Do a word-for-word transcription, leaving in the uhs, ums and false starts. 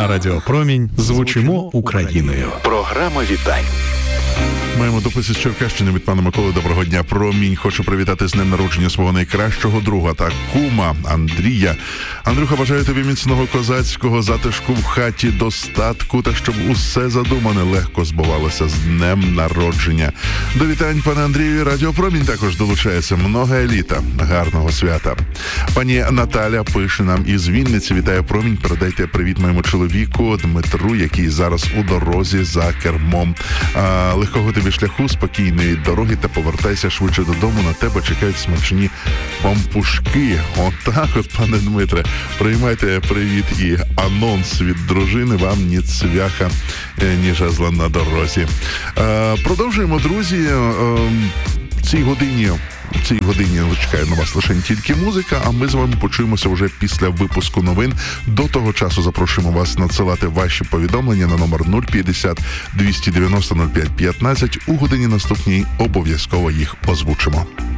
На Радіо Промінь звучимо Україною. Програма вітань. Маємо допис із Черкащини від пана Миколи. Доброго дня. Промінь. Хочу привітати з днем народження свого найкращого друга та кума Андрія. Андрюха, бажаю тобі міцного козацького затишку в хаті, достатку, та щоб усе задумане легко збувалося з днем народження. До вітань, пане Андрію. Радіо Промінь також долучається. Много еліта. Гарного свята. Пані Наталя пише нам із Вінниці. Вітає Промінь. Передайте привіт моєму чоловіку Дмитру, який зараз у дорозі за кермом. А, легкого тобі шляху, спокійної дороги та повертайся швидше додому. На тебе чекають смачні пампушки. Отак от, пане Дмитре. Приймайте привіт і анонс від дружини. Вам ні цвяха, ні жезла на дорозі. Е, продовжуємо, друзі. Е, в цій годині В цій годині чекає на вас лише тільки музика, а ми з вами почуємося вже після випуску новин. До того часу запрошуємо вас надсилати ваші повідомлення на номер нуль п'ятдесят двісті дев'яносто нуль п'ять п'ятнадцять. У годині наступній обов'язково їх озвучимо.